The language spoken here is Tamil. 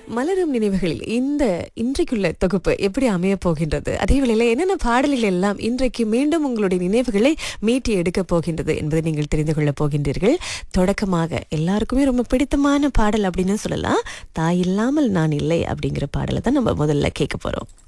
மலரும் நினைவுகளில் இன்றைக்குள்ள தொகுப்பு எப்படி அமைய போகின்றது, அதே வேளையில என்னென்ன பாடல்கள் எல்லாம் இன்றைக்கு மீண்டும் உங்களுடைய நினைவுகளை மீட்டி எடுக்க போகின்றது என்பதை நீங்கள் தெரிந்து கொள்ள போகின்றீர்கள். தொடக்கமாக எல்லாருக்குமே ரொம்ப பிடித்தமான பாடல் அப்படின்னு சொல்லலாம். தாய் இல்லாமல் நான் இல்லை அப்படிங்கிற பாடலை தான் நம்ம முதல்ல கேட்க போறோம்.